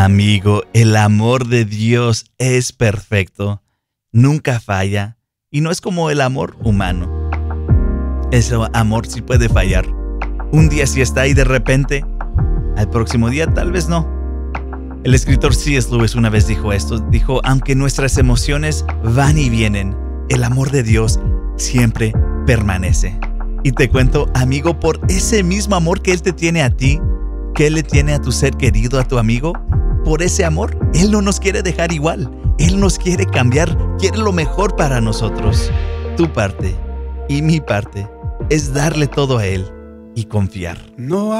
Amigo, el amor de Dios es perfecto, nunca falla y no es como el amor humano. Ese amor sí puede fallar. Un día sí está y de repente, al próximo día tal vez no. El escritor C.S. Lewis una vez dijo esto, dijo, aunque nuestras emociones van y vienen, el amor de Dios siempre permanece. Y te cuento, amigo, por ese mismo amor que Él te tiene a ti, que Él le tiene a tu ser querido, a tu amigo, por ese amor, Él no nos quiere dejar igual. Él nos quiere cambiar, quiere lo mejor para nosotros. Tu parte y mi parte es darle todo a Él y confiar. No